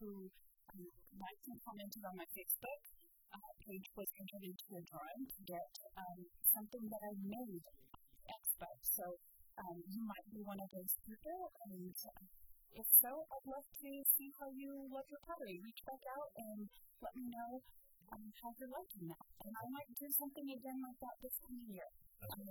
who liked and commented on my Facebook page was entered into a drawing to get something that I made expo. So you might be one of those people, and if so, I'd love to see how you love your pottery. Reach back out and let me know how you're liking that. And I might do something again like that this coming year.